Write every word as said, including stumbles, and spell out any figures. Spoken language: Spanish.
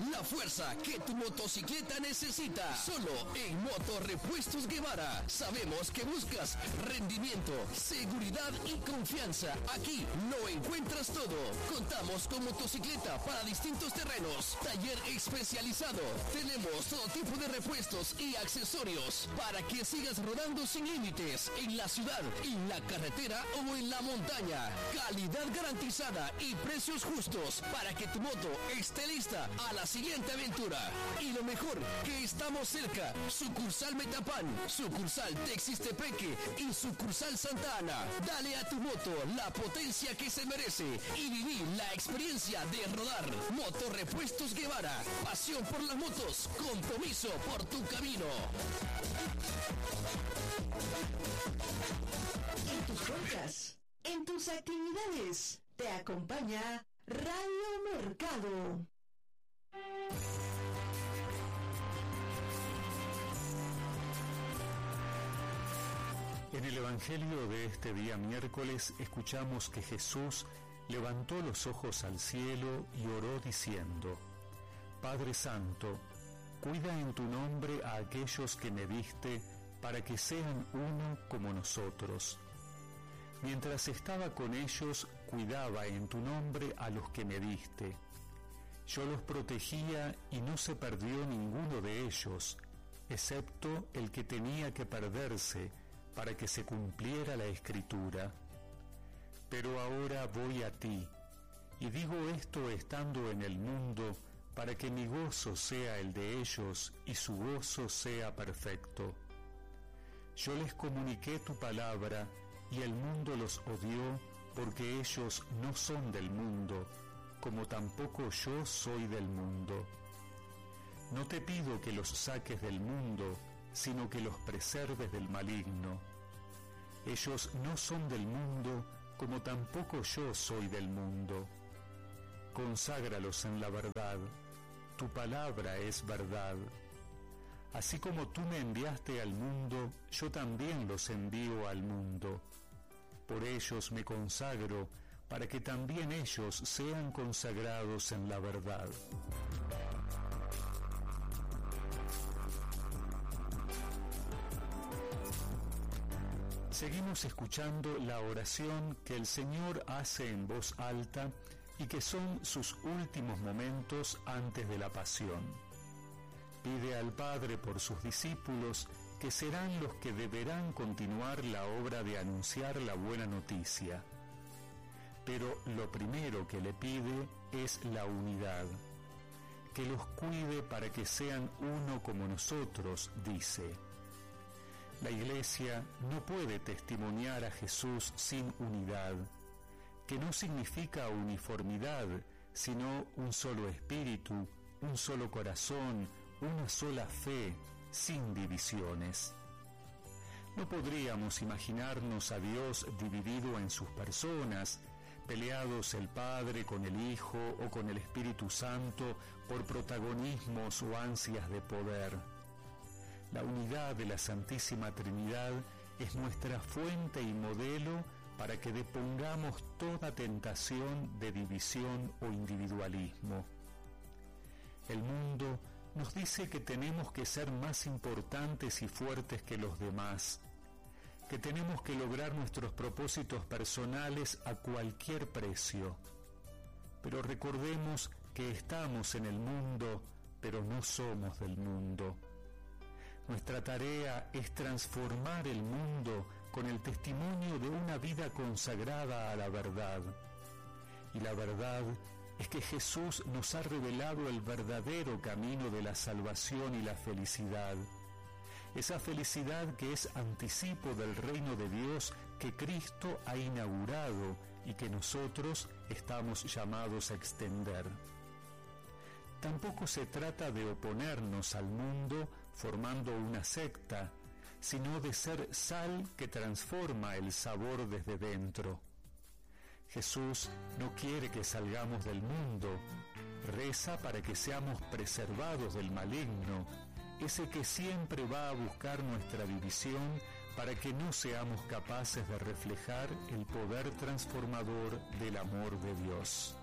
la fuerza que tu motocicleta necesita. Solo en Motorrepuestos Guevara. Sabemos que buscas rendimiento, seguridad y confianza. Aquí lo encuentras todo. Contamos con motocicleta para distintos terrenos. Taller especializado. Tenemos todo tipo de repuestos y accesorios para que sigas rodando sin límites en la ciudad, en la carretera o en la montaña. Calidad garantizada y precios justos para que tu moto esté lista a la siguiente aventura. Y lo mejor, que estamos cerca. Sucursal Metapán, sucursal Texistepeque y sucursal Santa Ana. Dale a tu moto la potencia que se merece y viví la experiencia de rodar. Motorrepuestos Guevara. Pasión por las motos, compromiso por tu camino. En tus compras, en tus actividades, te acompaña Radio Mercado. En el Evangelio de este día miércoles escuchamos que Jesús levantó los ojos al cielo y oró diciendo: Padre Santo, cuida en tu nombre a aquellos que me diste para que sean uno como nosotros. Mientras estaba con ellos, cuidaba en tu nombre a los que me diste. Yo los protegía y no se perdió ninguno de ellos, excepto el que tenía que perderse para que se cumpliera la Escritura. Pero ahora voy a ti, y digo esto estando en el mundo, para que mi gozo sea el de ellos y su gozo sea perfecto. Yo les comuniqué tu palabra, y el mundo los odió, porque ellos no son del mundo, como tampoco yo soy del mundo. No te pido que los saques del mundo, sino que los preserves del maligno. Ellos no son del mundo, como tampoco yo soy del mundo. Conságralos en la verdad, tu palabra es verdad. Así como tú me enviaste al mundo, yo también los envío al mundo. Por ellos me consagro, para que también ellos sean consagrados en la verdad. Seguimos escuchando la oración que el Señor hace en voz alta y que son sus últimos momentos antes de la pasión. Pide al Padre por sus discípulos, que serán los que deberán continuar la obra de anunciar la buena noticia. Pero lo primero que le pide es la unidad, que los cuide para que sean uno como nosotros, dice. La Iglesia no puede testimoniar a Jesús sin unidad, que no significa uniformidad, sino un solo espíritu, un solo corazón, una sola fe, sin divisiones. No podríamos imaginarnos a Dios dividido en sus personas, peleados el Padre con el Hijo o con el Espíritu Santo por protagonismos o ansias de poder. La unidad de la Santísima Trinidad es nuestra fuente y modelo para que depongamos toda tentación de división o individualismo. El mundo nos dice que tenemos que ser más importantes y fuertes que los demás, que tenemos que lograr nuestros propósitos personales a cualquier precio. Pero recordemos que estamos en el mundo, pero no somos del mundo. Nuestra tarea es transformar el mundo con el testimonio de una vida consagrada a la verdad. Y la verdad es que Jesús nos ha revelado el verdadero camino de la salvación y la felicidad. Esa felicidad que es anticipo del reino de Dios que Cristo ha inaugurado y que nosotros estamos llamados a extender. Tampoco se trata de oponernos al mundo formando una secta, sino de ser sal que transforma el sabor desde dentro. Jesús no quiere que salgamos del mundo, reza para que seamos preservados del maligno, ese que siempre va a buscar nuestra división para que no seamos capaces de reflejar el poder transformador del amor de Dios.